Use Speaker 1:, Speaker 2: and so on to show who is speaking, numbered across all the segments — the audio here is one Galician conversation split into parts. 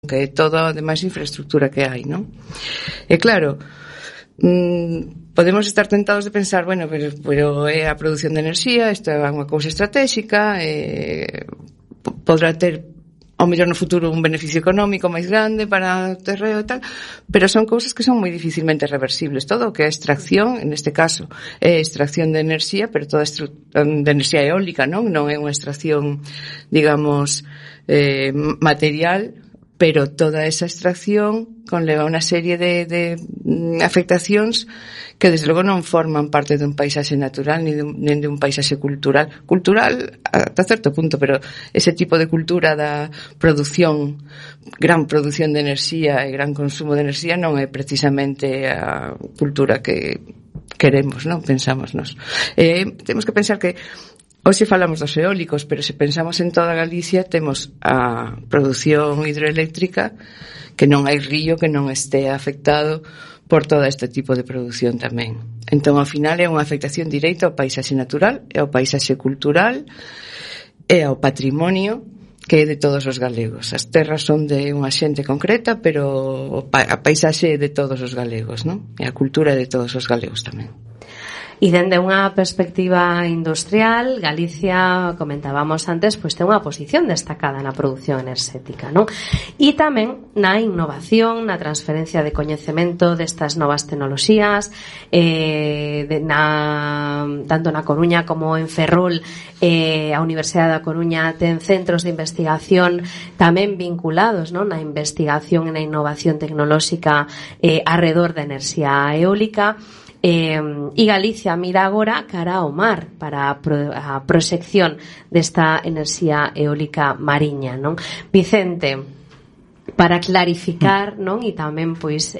Speaker 1: que é toda a demais infraestructura que hai, non? E claro, podemos estar tentados de pensar, bueno, pero é a produción de enerxía, isto é unha cousa estratégica, podrá ter ao mellor no futuro un beneficio económico máis grande para o terreo e tal, pero son cousas que son moi dificilmente reversibles. Todo o que é extracción, en este caso, é extracción de enerxía, pero toda de enerxía eólica, non é unha extracción, digamos, material, pero toda esa extracción conleva unha serie de afectacións que desde logo non forman parte dun paisaxe natural nin de un paisaxe cultural ata certo punto, pero ese tipo de cultura da produción, gran produción de enerxía e gran consumo de enerxía non é precisamente a cultura que queremos, non? Pensámonos. Temos que pensar que hoxe falamos dos eólicos, pero se pensamos en toda Galicia, temos a produción hidroeléctrica, que non hai río que non este afectado por todo este tipo de produción tamén. Entón, ao final, é unha afectación directa ao paisaxe natural, e ao paisaxe cultural, e ao patrimonio que é de todos os galegos. As terras son de unha xente concreta, pero a paisaxe é de todos os galegos, non? E a cultura é de todos os galegos tamén.
Speaker 2: E dende unha perspectiva industrial, Galicia, comentábamos antes, pois ten unha posición destacada na produción enerxética, non? E tamén na innovación, na transferencia de coñecemento destas novas tecnoloxías, tanto na Coruña como en Ferrol, a Universidade da Coruña ten centros de investigación tamén vinculados, non, na investigación e na innovación tecnolóxica arredor da enerxía eólica. E Galicia mira agora cara ao mar para a proxección desta enerxía eólica mariña, non? Vicente, para clarificar, non? E tamén, pois,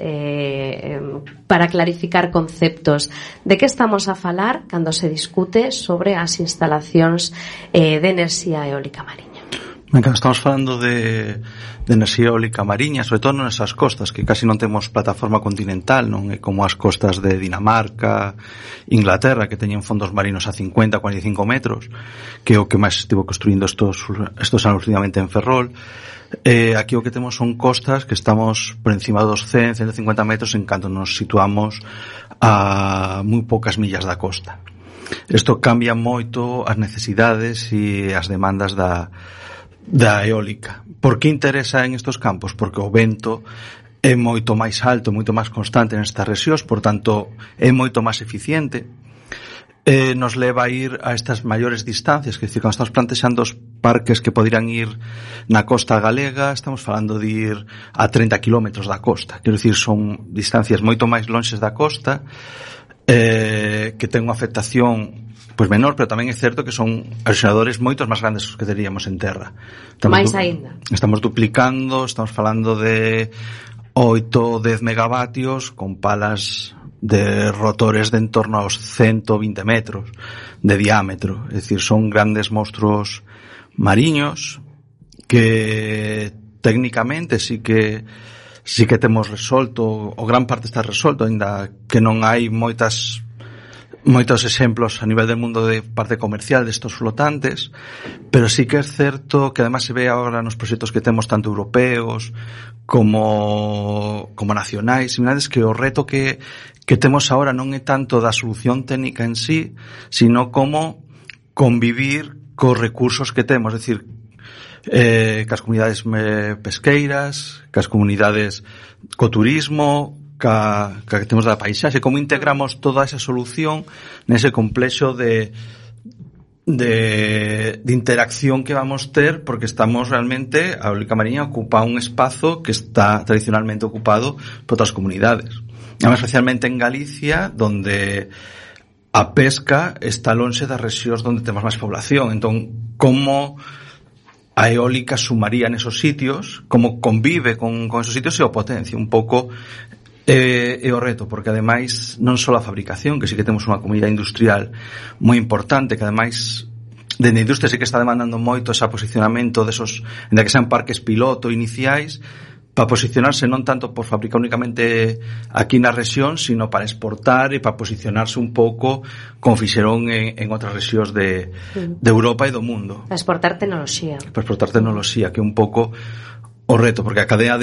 Speaker 2: para clarificar conceptos, de que estamos a falar cando se discute sobre as instalacións de enerxía eólica mariña?
Speaker 3: Cando estamos falando de enerxía eólica mariña, sobre todo nesas costas que casi non temos plataforma continental, non é como as costas de Dinamarca, Inglaterra, que teñen fondos marinos a 50-45 metros, que é o que máis estivo construindo estos anos últimamente en Ferrol. Aquí o que temos son costas que estamos por encima dos 100-150 metros en canto nos situamos a moi poucas millas da costa. Isto cambia moito as necesidades e as demandas da eólica. Por que interesa en estos campos? Porque o vento é moito máis alto, moito máis constante nestas rexións, por tanto é moito máis eficiente, nos leva a ir a estas maiores distancias, que decir, cando estamos plantexando os parques que poderían ir na costa galega, estamos falando de ir a 30 kilómetros da costa, quero dicir, son distancias moito máis lonxes da costa, que ten unha afectación pois menor, pero tamén é certo que son aeroxeradores moitos máis grandes que teríamos en terra.
Speaker 2: Mais aínda.
Speaker 3: Estamos duplicando, estamos falando de 8-10 megavatios con palas de rotores de en torno aos 120 metros de diámetro. É dicir, son grandes monstruos mariños que técnicamente sí que temos resolto, o gran parte está resolto, ainda que non hai moitos exemplos a nivel del mundo de parte comercial destos flotantes, pero sí que é certo que además se ve agora nos proxectos que temos tanto europeos como nacionais, similares, que o reto que temos agora non é tanto da solución técnica en sí, sino como convivir cos recursos que temos, é dicir, cas comunidades pesqueiras, cas comunidades co turismo, que temos da paisaxe, como integramos toda esa solución nese complexo de interacción que vamos ter, porque estamos realmente, a eólica mariña ocupa un espazo que está tradicionalmente ocupado por outras comunidades, además especialmente en Galicia, donde a pesca está lonxe das rexións onde temos máis población. Entón, como a eólica sumaría nesos sitios, como convive con esos sitios e o potencia un pouco. É o reto, porque ademais non só a fabricación, que sí que temos unha comunidade industrial moi importante, que ademais dende a industria sí que está demandando moito ese posicionamento desos, en que sean parques piloto iniciais, para posicionarse non tanto por fabricar únicamente aquí na rexión, sino para exportar e para posicionarse un pouco como fixeron en outras rexións de Europa e do mundo.
Speaker 2: Para exportar tecnoloxía.
Speaker 3: Que é un pouco o reto, porque a cadea